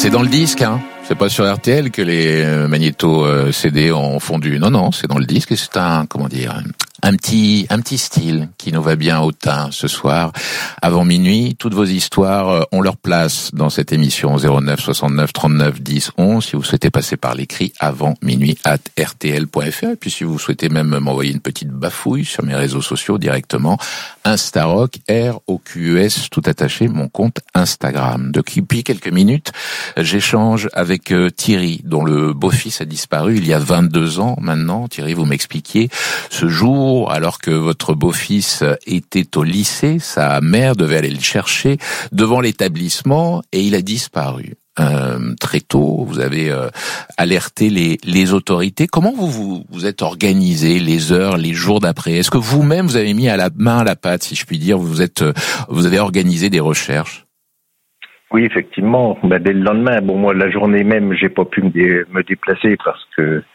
C'est dans le disque, hein. C'est pas sur RTL que les magnétos CD ont fondu. Non, c'est dans le disque et c'est un petit style qui nous va bien au teint ce soir. Avant minuit, toutes vos histoires ont leur place dans cette émission 09 69 39 10 11. Si vous souhaitez passer par l'écrit avant minuit @rtl.fr. Et puis si vous souhaitez même m'envoyer une petite bafouille sur mes réseaux sociaux directement, Instarock, ROQES, tout attaché, mon compte Instagram. Depuis quelques minutes, j'échange avec Thierry, dont le beau-fils a disparu il y a 22 ans maintenant. Thierry, vous m'expliquiez, ce jour, alors que votre beau-fils était au lycée, sa mère devait aller le chercher devant l'établissement et il a disparu. Très tôt, vous avez alerté les autorités. Comment vous êtes organisé les heures, les jours d'après? Est-ce que vous-même vous avez mis à la main à la pâte, si je puis dire, vous avez organisé des recherches? Oui, effectivement. Dès le lendemain, moi la journée même, j'ai pas pu me déplacer parce que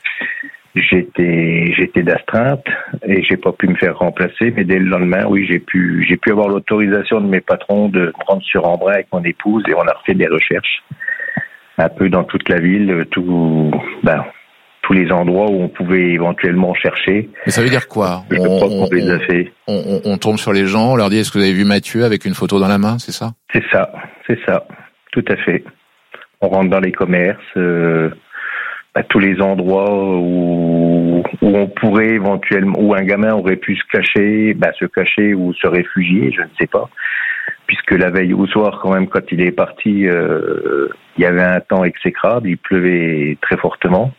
j'étais d'astreinte et j'ai pas pu me faire remplacer. Mais dès le lendemain, oui, j'ai pu avoir l'autorisation de mes patrons de me rendre sur Embrun avec mon épouse et on a refait des recherches un peu dans toute la ville, tous les endroits où on pouvait éventuellement chercher. Mais ça veut dire quoi? Je crois qu'on les a fait. On tombe sur les gens, on leur dit est-ce que vous avez vu Mathieu avec une photo dans la main, c'est ça? C'est ça, tout à fait. On rentre dans les commerces, tous les endroits où on pourrait éventuellement, où un gamin aurait pu se cacher ou se réfugier, je ne sais pas. Puisque la veille au soir, quand même, quand il est parti, il y avait un temps exécrable, il pleuvait très fortement.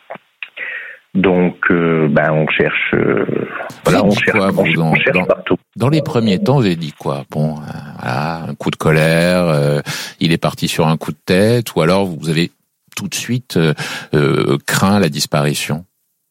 Donc, on cherche, on cherche partout. Dans les premiers temps, vous avez dit quoi? Un coup de colère, il est parti sur un coup de tête, ou alors vous avez tout de suite craint la disparition?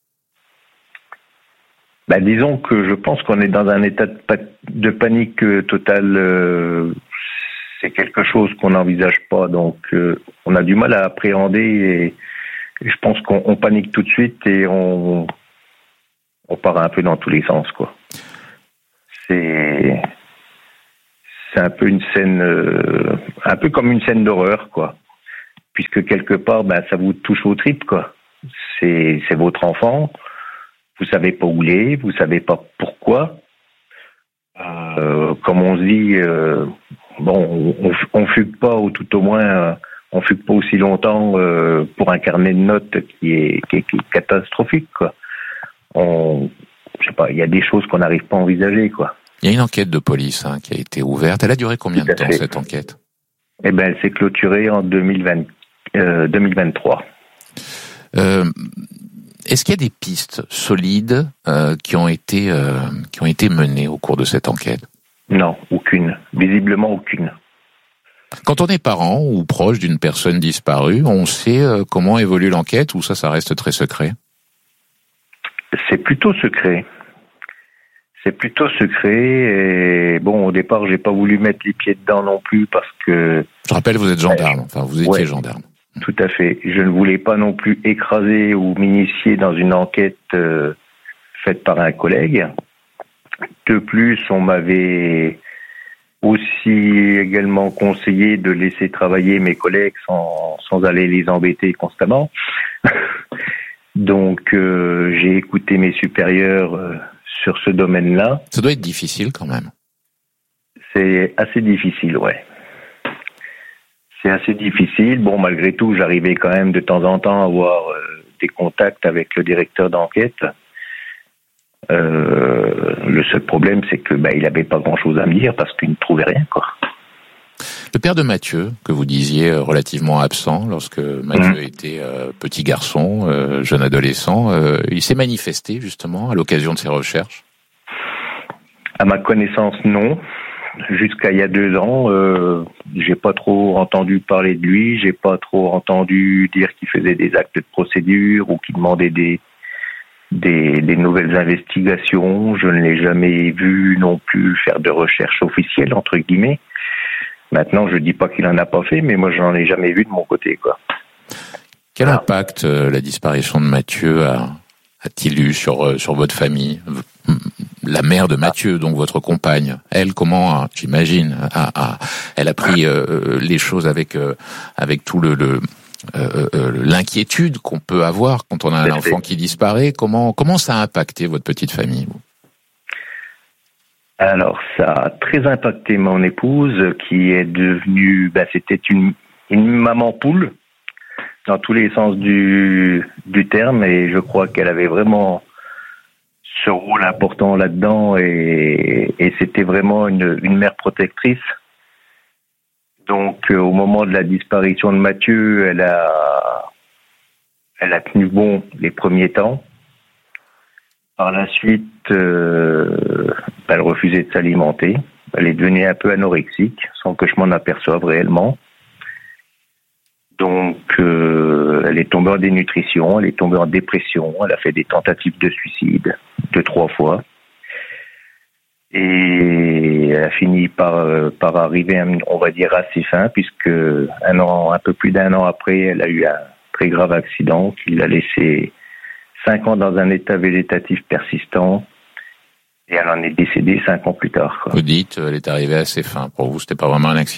Disons que je pense qu'on est dans un état de panique totale. C'est quelque chose qu'on n'envisage pas, donc on a du mal à appréhender et je pense qu'on panique tout de suite et on part un peu dans tous les sens, quoi. C'est un peu une scène, un peu comme une scène d'horreur, quoi. Puisque quelque part, ça vous touche aux tripes, quoi. C'est votre enfant. Vous savez pas où il est, vous savez pas pourquoi. Comme on se dit, on fugue pas, ou tout au moins, on fugue pas aussi longtemps pour un carnet de notes qui est catastrophique, quoi. Je sais pas, il y a des choses qu'on n'arrive pas à envisager, quoi. Il y a une enquête de police qui a été ouverte. Elle a duré combien de temps, cette enquête? Elle s'est clôturée en 2023. Est-ce qu'il y a des pistes solides qui ont été menées au cours de cette enquête? Non, aucune. Visiblement aucune. Quand on est parent ou proche d'une personne disparue, on sait comment évolue l'enquête ou ça reste très secret? C'est plutôt secret. Et au départ, j'ai pas voulu mettre les pieds dedans non plus parce que... Je rappelle, vous êtes gendarme, vous étiez gendarme. Tout à fait. Je ne voulais pas non plus écraser ou m'initier dans une enquête faite par un collègue. De plus, on m'avait aussi également conseillé de laisser travailler mes collègues sans aller les embêter constamment. Donc, j'ai écouté mes supérieurs sur ce domaine-là. Ça doit être difficile quand même. C'est assez difficile, ouais. C'est assez difficile. Malgré tout, j'arrivais quand même de temps en temps à avoir des contacts avec le directeur d'enquête. Le seul problème, c'est que il avait pas grand-chose à me dire parce qu'il ne trouvait rien, quoi. Le père de Mathieu, que vous disiez relativement absent lorsque Mathieu était petit garçon, jeune adolescent, il s'est manifesté justement à l'occasion de ses recherches? À ma connaissance, non. Jusqu'à il y a 2 ans, j'ai pas trop entendu parler de lui, j'ai pas trop entendu dire qu'il faisait des actes de procédure ou qu'il demandait des nouvelles investigations. Je ne l'ai jamais vu non plus faire de recherche officielle, entre guillemets. Maintenant, je dis pas qu'il en a pas fait, mais moi, j'en ai jamais vu de mon côté, quoi. Quel impact la disparition de Mathieu a-t-il eu sur votre famille? la mère de Mathieu, donc votre compagne, elle, comment, j'imagine, elle a pris les choses avec tout l'inquiétude qu'on peut avoir quand on a un enfant qui disparaît. Comment ça a impacté votre petite famille, vous ? Alors, ça a très impacté mon épouse, qui est devenue, c'était une maman poule, dans tous les sens du terme, et je crois qu'elle avait vraiment ce rôle important là-dedans, et c'était vraiment une mère protectrice. Donc, au moment de la disparition de Mathieu, elle a tenu bon les premiers temps. Par la suite, elle refusait de s'alimenter. Elle est devenue un peu anorexique, sans que je m'en aperçoive réellement. Donc, elle est tombée en dénutrition, elle est tombée en dépression, elle a fait des tentatives de suicide 2-3 fois. Et elle a fini par arriver, on va dire, à ses fins, puisque un peu plus d'1 an après, elle a eu un très grave accident qui l'a laissé 5 ans dans un état végétatif persistant, et elle en est décédée 5 ans plus tard, quoi. Vous dites, elle est arrivée à ses fins. Pour vous, c'était pas vraiment un accident ?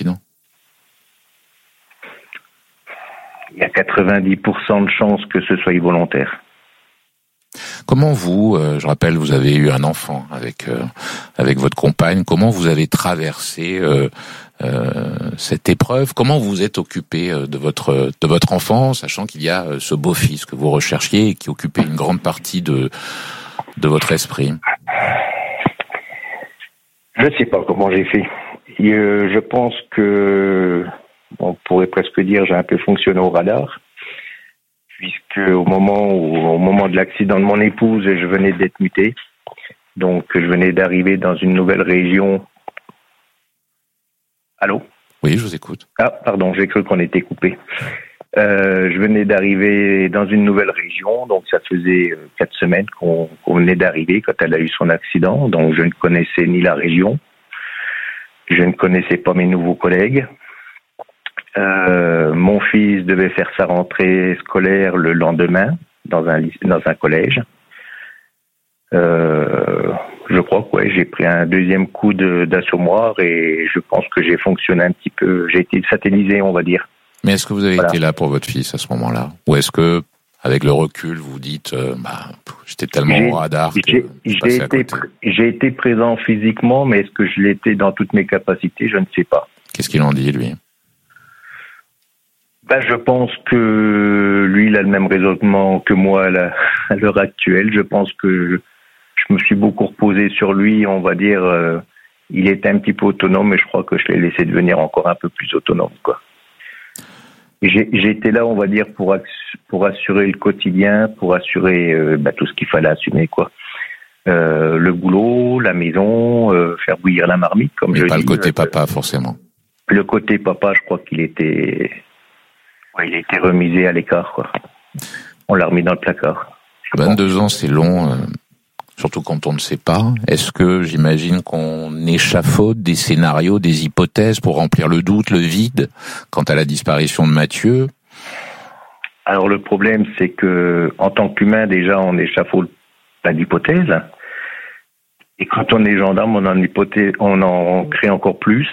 Il y a 90% de chances que ce soit volontaire. Comment vous, je rappelle, vous avez eu un enfant avec votre compagne. Comment vous avez traversé cette épreuve ? Comment vous êtes occupé de votre enfant, sachant qu'il y a ce beau-fils que vous recherchiez et qui occupait une grande partie de votre esprit ? Je ne sais pas comment j'ai fait. Je pense que on pourrait presque dire j'ai un peu fonctionné au radar, puisque au moment de l'accident de mon épouse, je venais d'être muté. Donc, je venais d'arriver dans une nouvelle région. Allô ? Oui, je vous écoute. Ah, pardon, j'ai cru qu'on était coupé. Je venais d'arriver dans une nouvelle région, donc ça faisait 4 semaines qu'on venait d'arriver quand elle a eu son accident. Donc, je ne connaissais ni la région, je ne connaissais pas mes nouveaux collègues. Mon fils devait faire sa rentrée scolaire le lendemain dans un collège. Je crois que j'ai pris un deuxième coup d'assommoir et je pense que j'ai fonctionné un petit peu. J'ai été satellisé, on va dire. Mais est-ce que vous avez été là pour votre fils à ce moment-là ? Ou est-ce que, avec le recul, vous dites, j'étais tellement au radar que je passais à côté ? J'ai été présent physiquement, mais est-ce que je l'étais dans toutes mes capacités ? Je ne sais pas. Qu'est-ce qu'il en dit, lui ? Je pense que lui, il a le même raisonnement que moi à l'heure actuelle. Je pense que je me suis beaucoup reposé sur lui, on va dire. Il était un petit peu autonome, mais je crois que je l'ai laissé devenir encore un peu plus autonome, quoi. J'ai été là, on va dire, pour assurer le quotidien, pour assurer tout ce qu'il fallait assumer, quoi. Le boulot, la maison, faire bouillir la marmite, comme je dis. Mais pas le côté papa, forcément. Le côté papa, je crois qu'il était... il a été remisé à l'écart, quoi. On l'a remis dans le placard. 22 ans, c'est long, surtout quand on ne sait pas. Est-ce que, j'imagine qu'on échafaude des scénarios, des hypothèses pour remplir le doute, le vide, quant à la disparition de Mathieu ? Alors le problème, c'est que en tant qu'humain, déjà, on échafaude pas d'hypothèses. Et quand on est gendarme, on en crée encore plus.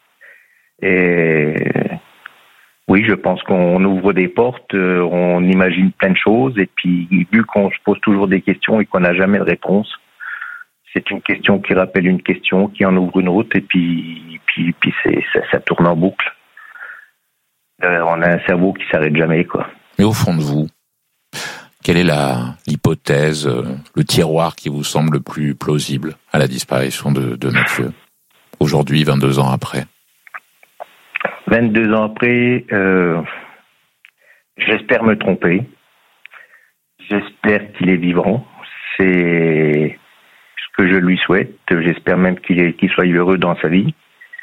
Et oui, je pense qu'on ouvre des portes, on imagine plein de choses, et puis vu qu'on se pose toujours des questions et qu'on n'a jamais de réponse, c'est une question qui rappelle une question, qui en ouvre une autre, et puis ça tourne en boucle. On a un cerveau qui s'arrête jamais, quoi. Mais au fond de vous, quelle est l'hypothèse, le tiroir qui vous semble le plus plausible à la disparition de Mathieu, aujourd'hui, 22 ans après ? 22 ans après, j'espère me tromper. J'espère qu'il est vivant. C'est ce que je lui souhaite. J'espère même qu'il soit heureux dans sa vie.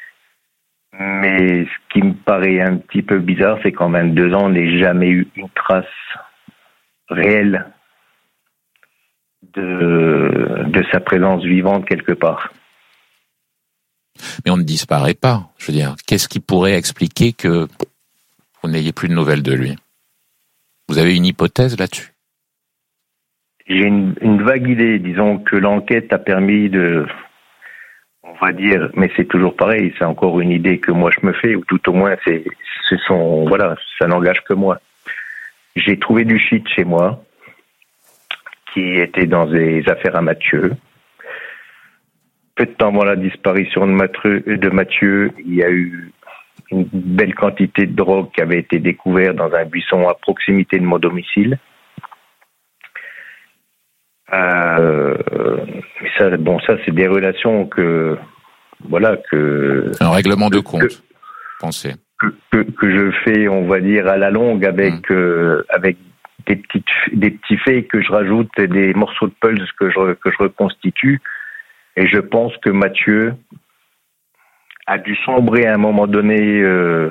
Mais ce qui me paraît un petit peu bizarre, c'est qu'en 22 ans, on n'ait jamais eu une trace réelle de sa présence vivante quelque part. Mais on ne disparaît pas. Je veux dire, qu'est-ce qui pourrait expliquer que vous n'ayez plus de nouvelles de lui ? Vous avez une hypothèse là-dessus ? J'ai une vague idée. Disons que l'enquête a permis on va dire, mais c'est toujours pareil, c'est encore une idée que moi je me fais, ou tout au moins ça n'engage que moi. J'ai trouvé du shit chez moi, qui était dans des affaires à Mathieu. Peu de temps avant la disparition de Mathieu, il y a eu une belle quantité de drogue qui avait été découverte dans un buisson à proximité de mon domicile. Mais ça, c'est des relations un règlement de compte, pensez. Que je fais, on va dire, à la longue avec des petits faits que je rajoute, des morceaux de pulse que je reconstitue. Et je pense que Mathieu a dû sombrer à un moment donné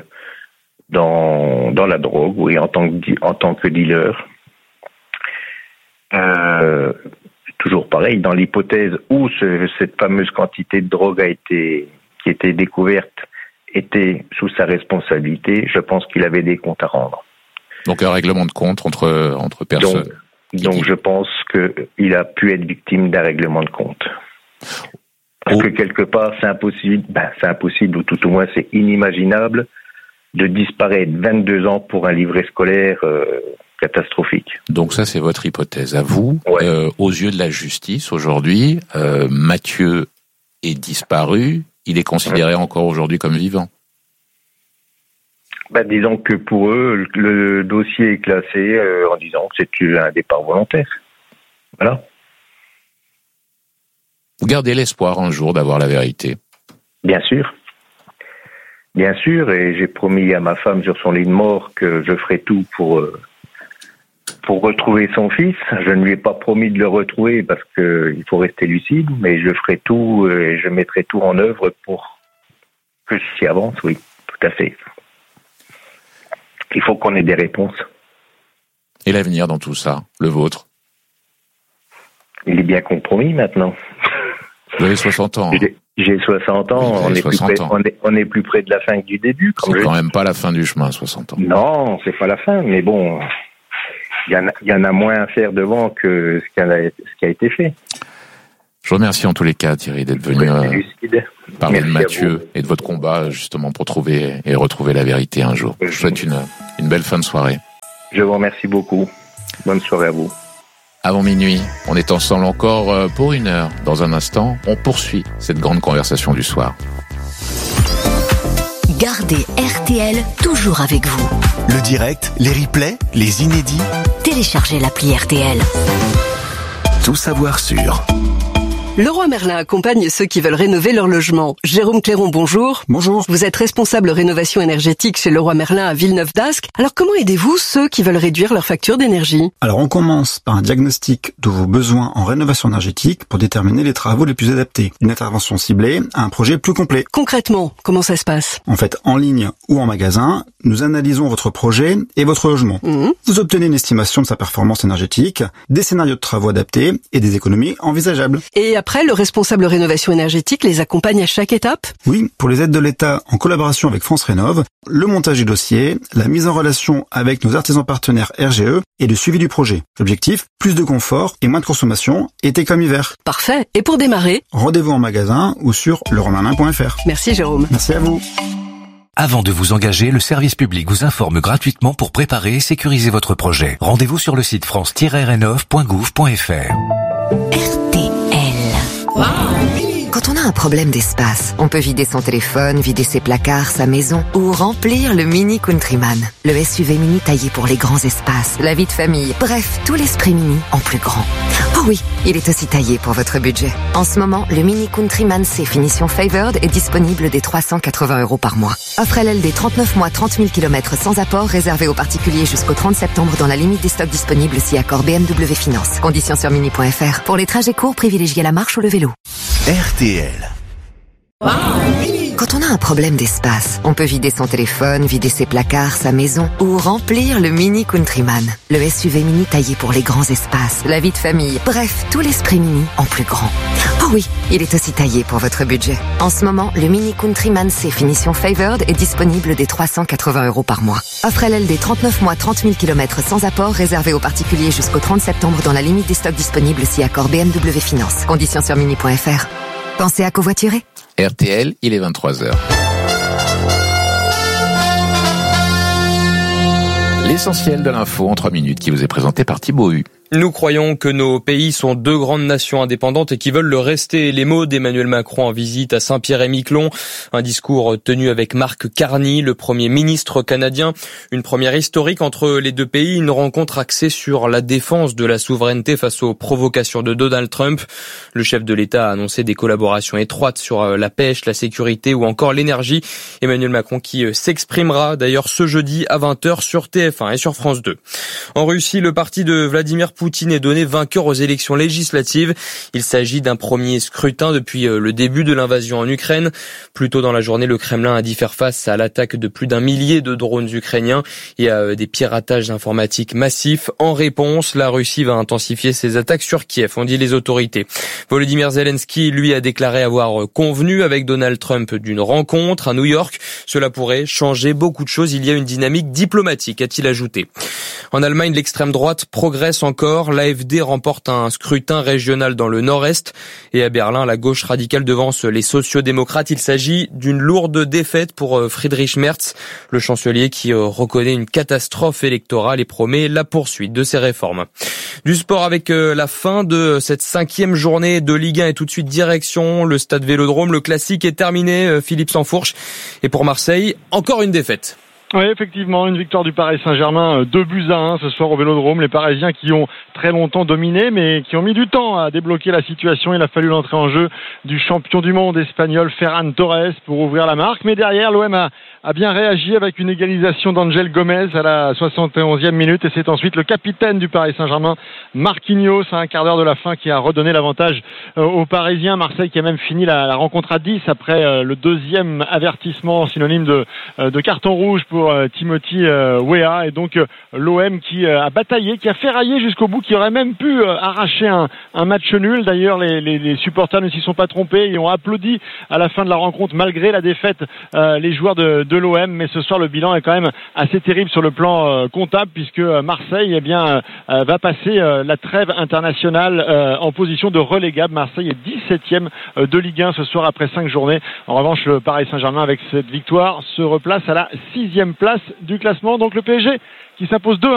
dans la drogue, oui, en tant que dealer. Toujours pareil, dans l'hypothèse où cette fameuse quantité de drogue qui était découverte était sous sa responsabilité, je pense qu'il avait des comptes à rendre. Donc un règlement de compte entre personnes. Donc je pense qu'il a pu être victime d'un règlement de compte. Parce que quelque part, c'est impossible, ou tout au moins c'est inimaginable de disparaître 22 ans pour un livret scolaire catastrophique. Donc ça, c'est votre hypothèse. À vous, ouais. Aux yeux de la justice, aujourd'hui, Mathieu est disparu. Il est considéré encore aujourd'hui comme vivant. Disons que pour eux, le dossier est classé en disant que c'est un départ volontaire. Voilà. Vous gardez l'espoir un jour d'avoir la vérité. Bien sûr. Bien sûr, et j'ai promis à ma femme sur son lit de mort que je ferai tout pour retrouver son fils. Je ne lui ai pas promis de le retrouver parce qu'il faut rester lucide, mais je ferai tout et je mettrai tout en œuvre pour que ceci avance, oui, tout à fait. Il faut qu'on ait des réponses. Et l'avenir dans tout ça, le vôtre? Il est bien compromis maintenant. Vous avez 60 ans. J'ai 60 ans, oui, on est plus près de la fin que du début. C'est quand même pas la fin du chemin, 60 ans. Non, c'est pas la fin, mais bon, il y en a moins à faire devant que ce qui a été fait. Je vous remercie en tous les cas, Thierry, d'être venu parler de Mathieu et de votre combat justement pour trouver et retrouver la vérité un jour. Je vous souhaite une belle fin de soirée. Je vous remercie beaucoup. Bonne soirée à vous. Avant minuit, on est ensemble encore pour 1 heure. Dans un instant, on poursuit cette grande conversation du soir. Gardez RTL toujours avec vous. Le direct, les replays, les inédits. Téléchargez l'appli RTL. Tout savoir sur... Leroy Merlin accompagne ceux qui veulent rénover leur logement. Jérôme Clairon, bonjour. Bonjour. Vous êtes responsable rénovation énergétique chez Leroy Merlin à Villeneuve-d'Ascq. Alors comment aidez-vous ceux qui veulent réduire leur facture d'énergie? Alors on commence par un diagnostic de vos besoins en rénovation énergétique pour déterminer les travaux les plus adaptés. Une intervention ciblée à un projet plus complet. Concrètement, comment ça se passe? En fait, en ligne ou en magasin, nous analysons votre projet et votre logement. Vous obtenez une estimation de sa performance énergétique, des scénarios de travaux adaptés et des économies envisageables. Et après, le responsable rénovation énergétique les accompagne à chaque étape? Oui, pour les aides de l'État en collaboration avec France Rénov', le montage du dossier, la mise en relation avec nos artisans partenaires RGE et le suivi du projet. L'objectif, plus de confort et moins de consommation, été comme hiver. Parfait. Et pour démarrer? Rendez-vous en magasin ou sur leroymerlin.fr. Merci Jérôme. Merci à vous. Avant de vous engager, le service public vous informe gratuitement pour préparer et sécuriser votre projet. Rendez-vous sur le site france-renov.gouv.fr. Quand on a un problème d'espace, on peut vider son téléphone, vider ses placards, sa maison ou remplir le Mini Countryman. Le SUV mini taillé pour les grands espaces, la vie de famille, bref, tout l'esprit mini en plus grand. Oh oui, il est aussi taillé pour votre budget. En ce moment, le Mini Countryman C finition Favored est disponible dès 380 € par mois. Offre LLD 39 mois, 30 000 km sans apport, réservé aux particuliers jusqu'au 30 septembre dans la limite des stocks disponibles si accord BMW Finance. Conditions sur mini.fr. Pour les trajets courts, privilégiez la marche ou le vélo. RTL. Quand on a un problème d'espace, on peut vider son téléphone, vider ses placards, sa maison ou remplir le Mini Countryman. Le SUV mini taillé pour les grands espaces, la vie de famille, bref, tout l'esprit mini en plus grand. Oh oui, il est aussi taillé pour votre budget. En ce moment, le Mini Countryman C finition Favored est disponible dès 380 € par mois. Offre LLD 39 mois, 30 000 km sans apport, réservé aux particuliers jusqu'au 30 septembre dans la limite des stocks disponibles si accord BMW Finance. Conditions sur mini.fr. Pensez à covoiturer. RTL, il est 23h. L'essentiel de l'info en 3 minutes qui vous est présenté par Thibaut Hu. Nous croyons que nos pays sont deux grandes nations indépendantes et qui veulent le rester. Les mots d'Emmanuel Macron en visite à Saint-Pierre-et-Miquelon. Un discours tenu avec Mark Carney, le Premier ministre canadien. Une première historique entre les deux pays. Une rencontre axée sur la défense de la souveraineté face aux provocations de Donald Trump. Le chef de l'État a annoncé des collaborations étroites sur la pêche, la sécurité ou encore l'énergie. Emmanuel Macron qui s'exprimera d'ailleurs ce jeudi à 20h sur TF1 et sur France 2. En Russie, le parti de Vladimir Poutine est donné vainqueur aux élections législatives. Il s'agit d'un premier scrutin depuis le début de l'invasion en Ukraine. Plus tôt dans la journée, le Kremlin a dû faire face à l'attaque de plus d'1 millier de drones ukrainiens et à des piratages informatiques massifs. En réponse, la Russie va intensifier ses attaques sur Kiev, ont dit les autorités. Volodymyr Zelensky, lui, a déclaré avoir convenu avec Donald Trump d'une rencontre à New York. Cela pourrait changer beaucoup de choses. Il y a une dynamique diplomatique, a-t-il ajouté. En Allemagne, l'extrême droite progresse encore. L'AfD remporte un scrutin régional dans le nord-est et à Berlin, la gauche radicale devance les sociodémocrates. Il s'agit d'une lourde défaite pour Friedrich Merz, le chancelier qui reconnaît une catastrophe électorale et promet la poursuite de ses réformes. Du sport avec la fin de cette 5e journée de Ligue 1 et tout de suite direction le stade Vélodrome. Le classique est terminé, Philippe Sansfourche. Et pour Marseille, encore une défaite. Oui, effectivement, une victoire du Paris Saint-Germain, 2-1 ce soir au Vélodrome. Les Parisiens qui ont très longtemps dominé, mais qui ont mis du temps à débloquer la situation. Il a fallu l'entrée en jeu du champion du monde espagnol Ferran Torres pour ouvrir la marque. Mais derrière, l'OM a bien réagi avec une égalisation d'Angel Gomez à la 71e minute. Et c'est ensuite le capitaine du Paris Saint-Germain, Marquinhos, à un quart d'heure de la fin, qui a redonné l'avantage aux Parisiens. Marseille qui a même fini la rencontre à 10 après le deuxième avertissement synonyme de carton rouge pour Timothy Weah. Et donc l'OM qui a bataillé, qui a ferraillé jusqu'au bout, qui aurait même pu arracher un match nul. D'ailleurs, les supporters ne s'y sont pas trompés et ont applaudi à la fin de la rencontre malgré la défaite les joueurs de l'OM. Mais ce soir, le bilan est quand même assez terrible sur le plan comptable, puisque Marseille va passer la trêve internationale en position de relégable. Marseille est 17e de Ligue 1 ce soir après 5 journées. En revanche, le Paris Saint-Germain, avec cette victoire, se replace à la 6e place du classement. Donc le PSG qui s'impose 2-1